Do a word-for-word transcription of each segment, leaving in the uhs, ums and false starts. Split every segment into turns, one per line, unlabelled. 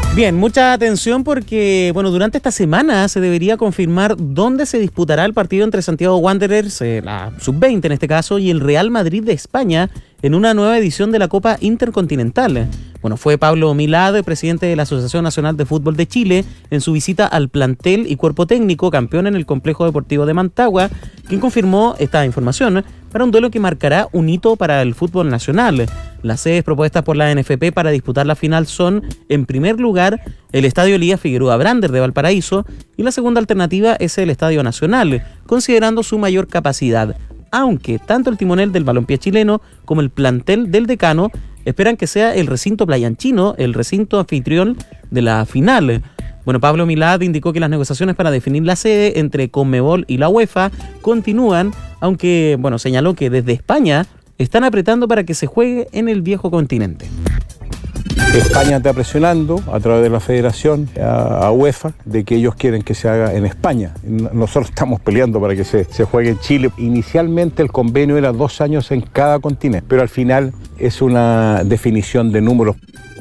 Bien, mucha atención porque, bueno, durante esta semana se debería confirmar dónde se disputará el partido entre Santiago Wanderers, eh, la sub veinte en este caso, y el Real Madrid de España en una nueva edición de la Copa Intercontinental. Bueno, fue Pablo Milad, presidente de la Asociación Nacional de Fútbol de Chile, en su visita al plantel y cuerpo técnico campeón en el Complejo Deportivo de Mantagua, quien confirmó esta información para un duelo que marcará un hito para el fútbol nacional. Las sedes propuestas por la N F P para disputar la final son, en primer lugar, el Estadio Elías Figueroa Brander de Valparaíso, y la segunda alternativa es el Estadio Nacional, considerando su mayor capacidad, aunque tanto el timonel del balompié chileno como el plantel del Decano esperan que sea el recinto playanchino el recinto anfitrión de la final. Bueno, Pablo Milad indicó que las negociaciones para definir la sede entre Conmebol y la UEFA continúan, aunque, bueno, señaló que desde España están apretando para que se juegue en el viejo continente.
España está presionando a través de la federación a, a UEFA de que ellos quieren que se haga en España. Nosotros estamos peleando para que se, se juegue en Chile. Inicialmente el convenio era dos años en cada continente, pero al final es una definición de números.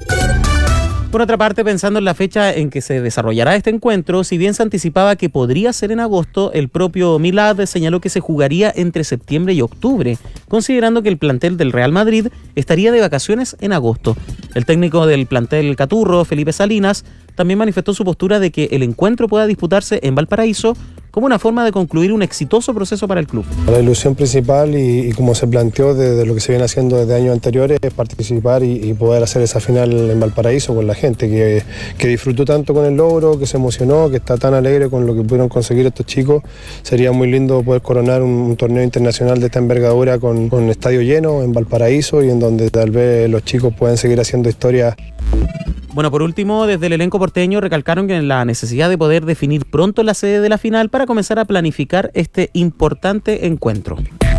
Por otra parte, pensando en la fecha en que se desarrollará este encuentro, si bien se anticipaba que podría ser en agosto, el propio Milad señaló que se jugaría entre septiembre y octubre, considerando que el plantel del Real Madrid estaría de vacaciones en agosto. El técnico del plantel Caturro, Felipe Salinas, también manifestó su postura de que el encuentro pueda disputarse en Valparaíso como una forma de concluir un exitoso proceso para el club.
La ilusión principal y, y como se planteó desde lo que se viene haciendo desde años anteriores es participar y, y poder hacer esa final en Valparaíso con la gente que, que disfrutó tanto con el logro, que se emocionó, que está tan alegre con lo que pudieron conseguir estos chicos. Sería muy lindo poder coronar un, un torneo internacional de esta envergadura con, con estadio lleno en Valparaíso y en donde tal vez los chicos puedan seguir haciendo historia.
Bueno, por último, desde el elenco porteño recalcaron que la necesidad de poder definir pronto la sede de la final para comenzar a planificar este importante encuentro.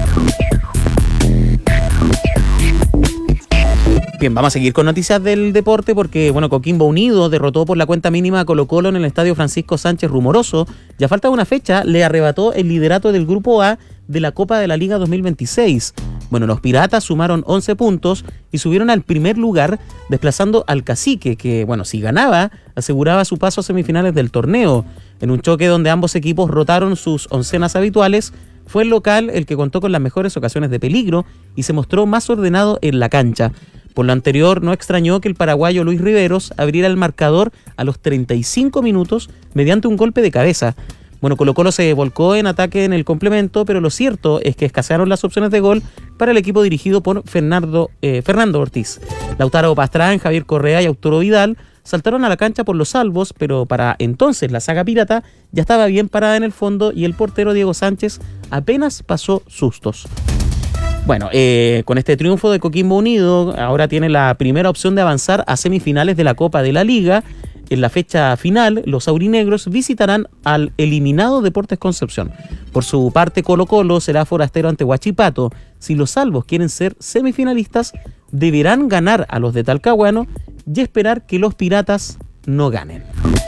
Bien, vamos a seguir con noticias del deporte porque, bueno, Coquimbo Unido derrotó por la cuenta mínima a Colo-Colo en el estadio Francisco Sánchez Rumoroso. Ya falta una fecha, le arrebató el liderato del Grupo A de la Copa de la Liga dos mil veintiséis. Bueno, los Piratas sumaron once puntos y subieron al primer lugar, desplazando al Cacique, que, bueno, si ganaba, aseguraba su paso a semifinales del torneo. En un choque donde ambos equipos rotaron sus oncenas habituales, fue el local el que contó con las mejores ocasiones de peligro y se mostró más ordenado en la cancha. Por lo anterior, no extrañó que el paraguayo Luis Riveros abriera el marcador a los treinta y cinco minutos mediante un golpe de cabeza. Bueno, Colo-Colo se volcó en ataque en el complemento, pero lo cierto es que escasearon las opciones de gol para el equipo dirigido por Fernando, eh, Fernando Ortiz. Lautaro Pastrán, Javier Correa y Arturo Vidal saltaron a la cancha por los salvos, pero para entonces la saga pirata ya estaba bien parada en el fondo y el portero Diego Sánchez apenas pasó sustos. Bueno, eh, con este triunfo de Coquimbo Unido, ahora tiene la primera opción de avanzar a semifinales de la Copa de la Liga. En la fecha final, los aurinegros visitarán al eliminado Deportes Concepción. Por su parte, Colo-Colo será forastero ante Huachipato. Si los salvos quieren ser semifinalistas, deberán ganar a los de Talcahuano y esperar que los piratas no ganen.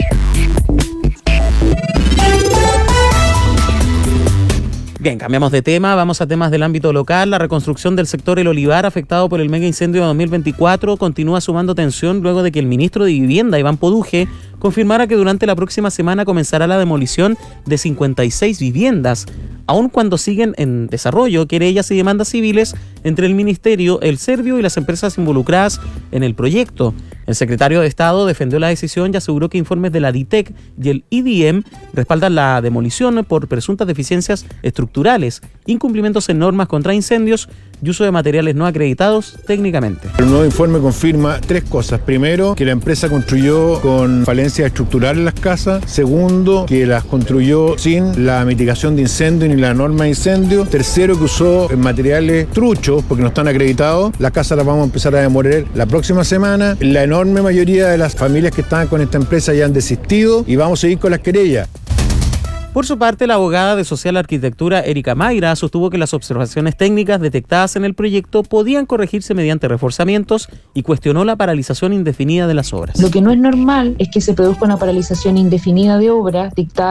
Bien, cambiamos de tema, vamos a temas del ámbito local. La reconstrucción del sector El Olivar, afectado por el mega incendio de dos mil veinticuatro, continúa sumando tensión luego de que el ministro de Vivienda, Iván Poduje, confirmara que durante la próxima semana comenzará la demolición de cincuenta y seis viviendas, aun cuando siguen en desarrollo querellas y demandas civiles entre el Ministerio, el Servio y las empresas involucradas en el proyecto. El secretario de Estado defendió la decisión y aseguró que informes de la D I T E C y el I D I M respaldan la demolición por presuntas deficiencias estructurales, incumplimientos en normas contra incendios y uso de materiales no acreditados técnicamente.
El nuevo informe confirma tres cosas. Primero, que la empresa construyó con falencias estructurales las casas. Segundo, que las construyó sin la mitigación de incendio ni la norma de incendio. Tercero, que usó materiales truchos porque no están acreditados. Las casas las vamos a empezar a demoler la próxima semana. La enorme mayoría de las familias que estaban con esta empresa ya han desistido y vamos a seguir con las querellas.
Por su parte, la abogada de Social Arquitectura, Erika Mayra, sostuvo que las observaciones técnicas detectadas en el proyecto podían corregirse mediante reforzamientos y cuestionó la paralización indefinida de las obras.
Lo que no es normal es que se produzca una paralización indefinida de obras dictada